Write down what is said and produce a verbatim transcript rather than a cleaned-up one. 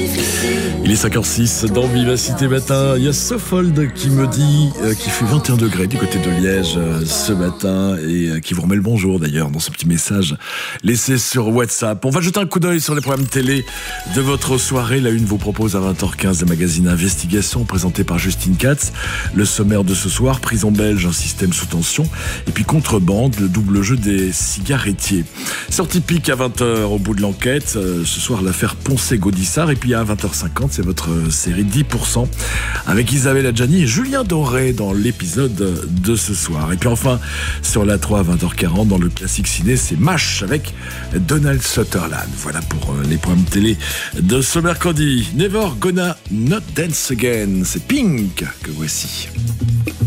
Il est cinq heures six dans Vivacité Matin. Il y a Sofold qui me dit euh, qu'il fait vingt et un degrés du côté de Liège euh, ce matin et euh, qui vous remet le bonjour d'ailleurs dans ce petit message laissé sur WhatsApp. On va jeter un coup d'œil sur les programmes télé de votre soirée. La Une vous propose à vingt heures quinze le magazine Investigation présenté par Justine Katz. Le sommaire de ce soir, prison belge, un système sous tension. Et puis contrebande, le double jeu des cigarettiers. Sortie pique à vingt heures au bout de l'enquête. Euh, ce soir, l'affaire Poncet-Gaudissart. Et puis à vingt heures cinquante, c'est votre série dix pour cent avec Isabelle Adjani et Julien Doré dans l'épisode de ce soir. Et puis enfin, sur la trois à vingt heures quarante, dans le classique ciné, c'est MASH avec Donald Sutherland. Voilà pour les programmes télé de ce mercredi. Never Gonna Not Dance Again. C'est Pink que voici.